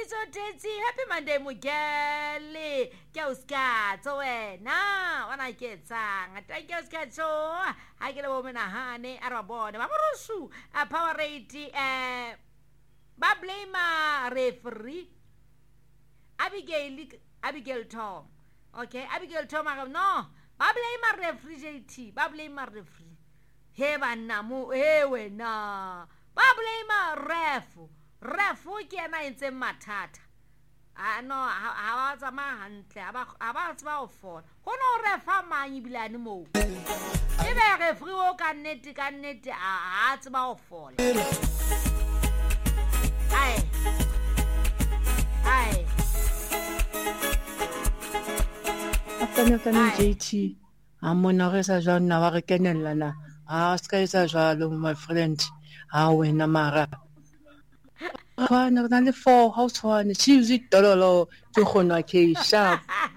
so tetsi. Happy Monday Mugele. Ke o ska tso wena. Wana ke tsang. Ata ke o ska tso. Ha ke le bo mena hane a re bone. Ba borusu a power rate ba blame referee Abigail Tom. Okay, Abigail Tom no. Ba blame referee ba blame referee. He bana mo he wena. Ba blame ref ke ena itse mathata. No ha ba tsama hantle ha ba tsaba o fola. Go no refa manyi bilane mo. E be referee o ka nnete a tsaba o fola. Ai Apana JT amona re sa jwa nna wa re kenella na a ska isa jwalo my friend a wena mara kwana na le 4 house one choose dololo ke gona ke sharp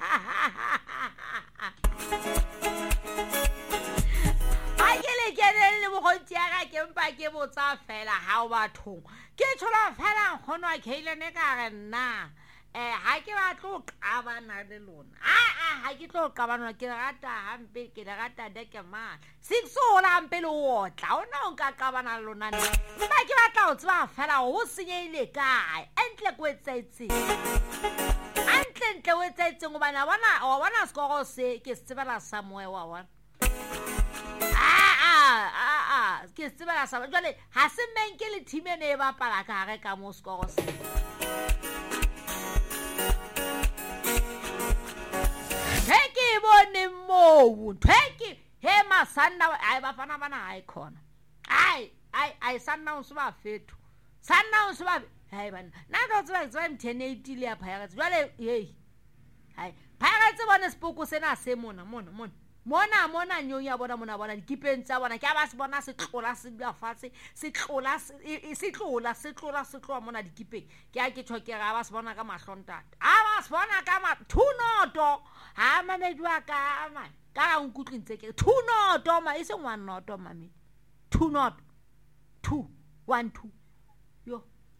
ke mpa ke botsa fela ha o bathong ke tshola fela gona ke ile ne ka re nna ha ke ba tlo qabana le lona ha ke tlo qabana ke rata hampe ke rata deke man sitsola hampe le otla ona o ka qabana le lona nna ke batla o tswa fela o senyile kae entle kwetsaitse antle wetsaitse go bana bona skoro se ke tsebela somewhere wa wana ke tsebela sa jwale ha se menke le team ene e bapala ka re ka mo skoro se Theki bone mo theki he masanda ai bafana bana ai khona ai sanna usuba fethu sanna usuba hai bana na go tswa M1080 le apha jwale hey hai phara bona spoko sena se mona nyo ya bona dikipeng tsa bona ke ba se bona se tlola se bua fatshe se tlola mona dikipeng ke a ke tshokega ba se bona ka mahlontata ba se bona ka thunoto ha manejwa ka man ka nkutlintse ke thunoto ma ise ngwanoto mami thunoto 2 1 2 yo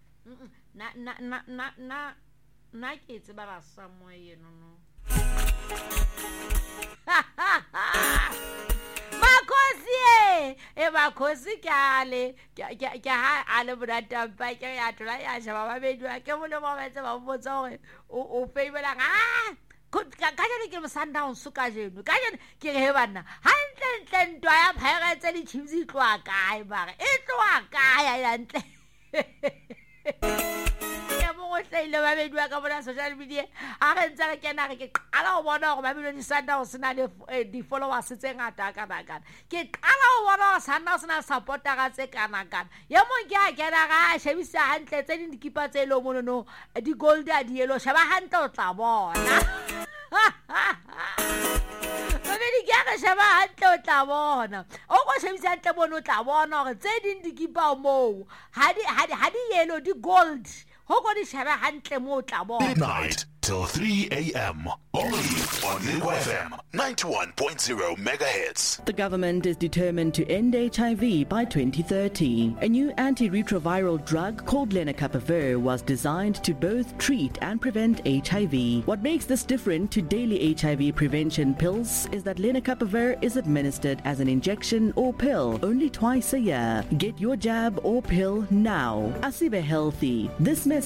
na ke tseba ba somewhere no Makosi kale ke ha ale burata pa ke ya tla ya shaba ba bedwa ke mo le mo ba tseba botsa hore o favela ka jane ke msanda unsuka jeno ka jane ke he bana hantle ntwa ya phega tse di chips itlwa kae ba e tlwa kae ya ntle go tleile ba bedwa ka bona social media a re ntse re kena re ke qala go bona go ba bile di sanda o sena le di followers tse ngata ka bakana ke qala go bona sanda o sena supporter ga tse kana ya mo ke a kena ga shebisa hantle tse di dikipa tse lo mono di gold a di yellow sheba hantle o tla bona di ke sheba hantle o tla bona o go shebisa hantle bona o tla bona gore tse di dikipa mo ha di yellow di gold Midnight till 3 a.m. Only on Ligo FM 91.0 megahertz. The government is determined to end HIV by 2030. A new antiretroviral drug called lenacapavir was designed to both treat and prevent HIV. What makes this different to daily HIV prevention pills is that lenacapavir is administered as an injection or pill only twice a year. Get your jab or pill now. Asibe Healthy. This message